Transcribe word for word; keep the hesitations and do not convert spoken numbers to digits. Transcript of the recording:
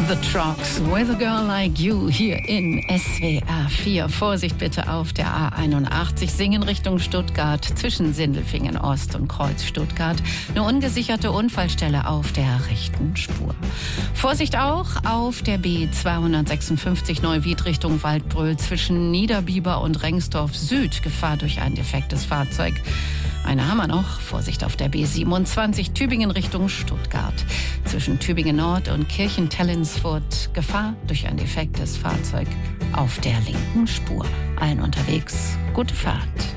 The Trucks, With a Girl Like You hier in S W R vier. Vorsicht bitte auf der A einundachtzig, Singen Richtung Stuttgart, zwischen Sindelfingen Ost und Kreuz Stuttgart. Eine ungesicherte Unfallstelle auf der rechten Spur. Vorsicht auch auf der B zweihundertsechsundfünfzig Neuwied Richtung Waldbröl, zwischen Niederbiber und Rengsdorf Süd. Gefahr durch ein defektes Fahrzeug. Eine haben wir noch. Vorsicht auf der B siebenundzwanzig, Tübingen Richtung Stuttgart. Zwischen Tübingen Nord und Kirchentellensfurt. Gefahr durch ein defektes Fahrzeug auf der linken Spur. Allen unterwegs, gute Fahrt.